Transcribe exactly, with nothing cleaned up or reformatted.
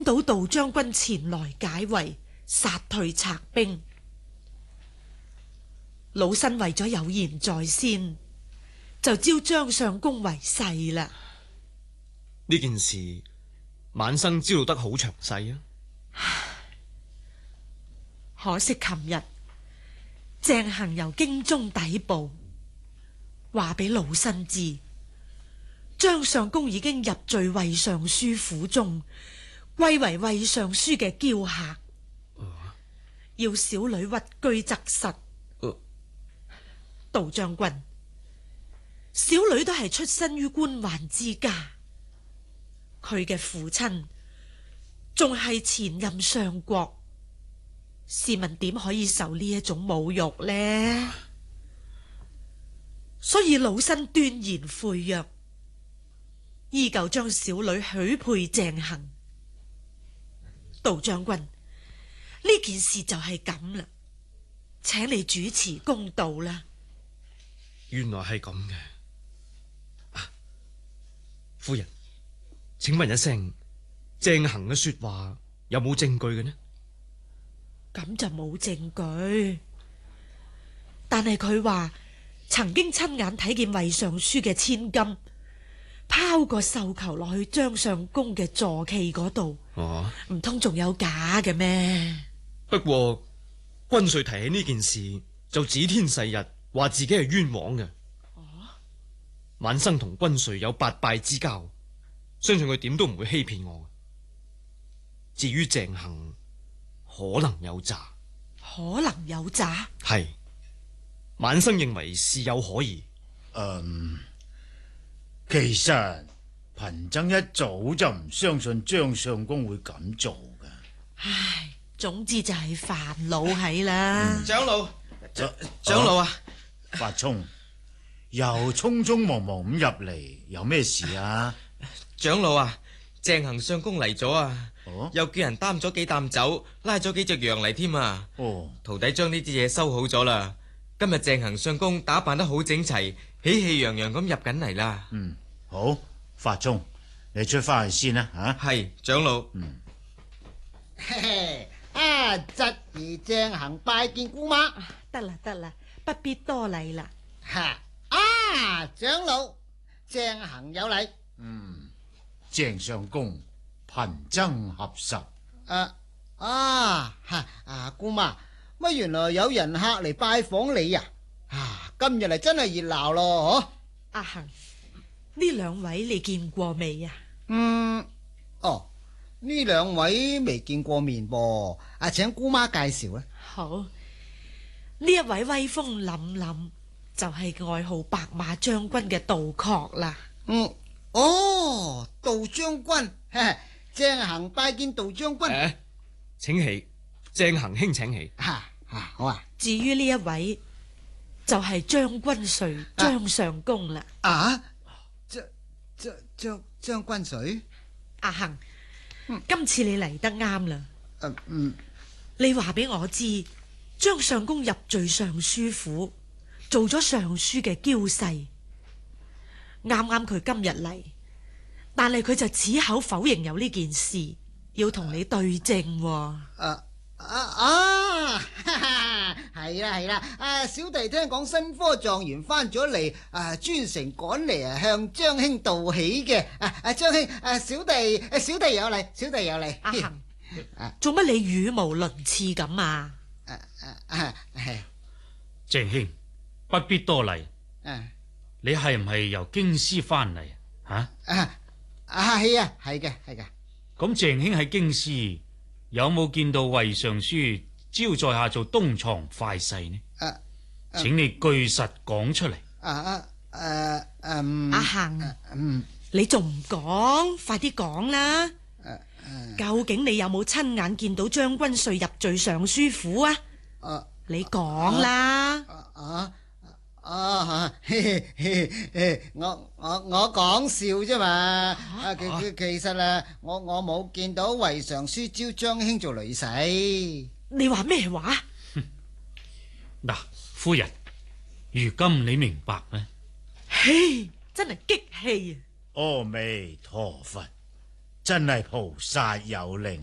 到杜將軍前來解圍，殺退賊兵。老身為咗有言在先，就招張相公為婿啦。 呢件事晚生知道得好詳細啊。 可惜琴日鄭行由京中抵步，話俾老身知，張相公已經入贅衛尚書府中，歸為衛尚書嘅嬌客，啊、要小女屈居側室。啊、杜將軍，小女都係出身於官宦之家，佢嘅父親仲係前任相國。試問點可以受呢一種侮辱呢？所以老身斷言悔約，依舊將小女許配鄭行。杜將軍，呢件事就係咁啦，請你主持公道啦。 原來係咁嘅。啊，夫人，請問一聲，鄭行嘅說話有冇證據嘅呢？ 咁就冇證據，但係佢話曾經親眼睇見衛尚書嘅千金拋個繡球落去張相公嘅坐騎嗰度。哦，唔通仲有假嘅咩？ 不過軍帥提起呢件事就指天誓日，話自己係冤枉嘅。哦，晚生同軍帥有八拜之交，相信佢點都唔會欺騙我。至於鄭行，可能有詐， 可能有詐， 係晚生認為事有可疑。 嗯，其實貧僧一早就唔相信張相公會咁做噶。 唉，總之就係煩惱係啦。 嗯、長老，長長老啊， 法聰又匆匆忙忙咁入嚟，有咩事啊？ 長老啊，鄭行相公嚟咗啊！ 哦、 又叫人擔咗幾擔酒，拉咗幾隻羊嚟添啊！ 哦， 徒弟將呢啲嘢收好咗啦。今日鄭行相公打扮得好整齊，喜氣洋洋咁入緊嚟啦。 嗯，好，法聰，你出翻去先啦，吓、啊。 係長老。 嗯。嘿嘿，啊，侄兒鄭行拜見姑媽。 得啦得啦，不必多禮啦。 吓，啊，長老，鄭行有禮。 嗯，鄭相公。貧僧合十。 啊啊吓啊！姑媽，乜原來有人客嚟拜訪你啊？啊，今日嚟真係熱鬧咯！嗬， 阿行，呢兩位你見過未啊？ 嗯，哦，呢兩位未見過面噃。啊，請姑媽介紹啊。 好，呢一位威風凜凜，就係外號白馬將軍嘅杜確啦。 嗯，哦，杜將軍。鄭行拜見杜將軍。 誒，請起，鄭行兄請起。 吓吓，好啊。 至於呢一位就係將軍帥張相公啦。 啊，張張張張軍帥。 阿行，今次你嚟得啱啦。 嗯嗯， 你話俾我知，張相公入贅尚書府，做咗尚書嘅嬌婿。啱啱佢今日嚟。但係佢就矢口否認有呢件事，要同你對證。啊啊啊！係啦係啦，啊小弟聽講新科狀元翻咗嚟，啊專程趕嚟啊向張兄道喜嘅。啊啊張兄，啊小弟小弟有禮，小弟有禮。 阿行，做乜你語無倫次咁啊？ 啊啊係。 鄭兄不必多禮。 啊， 你係唔係由京師翻嚟啊？ 啊啊係啊，係嘅係嘅。 咁鄭兄喺京師有冇見到衛尚書招在下做東床快婿呢？啊啊、請你據實講出嚟。 啊啊誒嗯， 阿行， 嗯，啊、 你仲唔講？快啲講啦！ 啊啊、 究竟你有冇親眼見到張軍帥入贅尚書府啊？啊你講啦！ 啊啊啊！我我我講笑啫嘛！啊，其其實啊，我我冇見到衛尚書招張兄做女婿。 你話咩話？ 嗱，夫人，如今你明白咩？ 嘿，真係激氣啊！ 阿彌陀佛， 真係菩薩有靈。